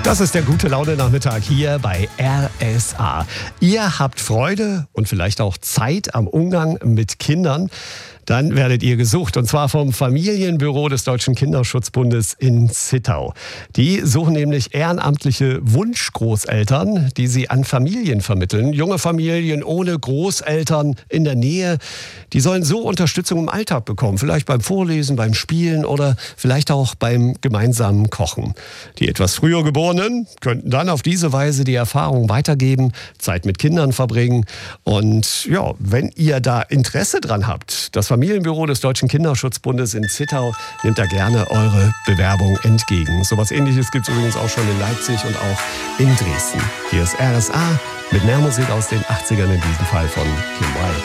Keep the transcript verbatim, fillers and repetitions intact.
Das ist der Gute-Laune-Nachmittag hier bei R S A. Ihr habt Freude und vielleicht auch Zeit am Umgang mit Kindern. Dann werdet ihr gesucht, und zwar vom Familienbüro des Deutschen Kinderschutzbundes in Zittau. Die suchen nämlich ehrenamtliche Wunschgroßeltern, die sie an Familien vermitteln. Junge Familien ohne Großeltern in der Nähe, die sollen so Unterstützung im Alltag bekommen. Vielleicht beim Vorlesen, beim Spielen oder vielleicht auch beim gemeinsamen Kochen. Die etwas früher Geborenen könnten dann auf diese Weise die Erfahrung weitergeben, Zeit mit Kindern verbringen. Und ja, wenn ihr da Interesse dran habt, das Familienbüro des Deutschen Kinderschutzbundes in Zittau nimmt da gerne eure Bewerbung entgegen. So was Ähnliches gibt es übrigens auch schon in Leipzig und auch in Dresden. Hier ist R S A mit mehr Musik aus den achtzigern, in diesem Fall von Kim Wilde.